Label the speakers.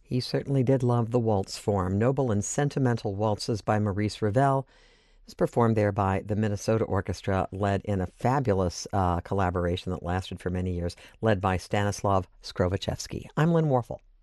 Speaker 1: He certainly did love the waltz form. Noble and Sentimental Waltzes by Maurice Ravel is performed there by the Minnesota Orchestra, led in a fabulous collaboration that lasted for many years, led by Stanislav Skrovichevsky. I'm Lynn Warfel.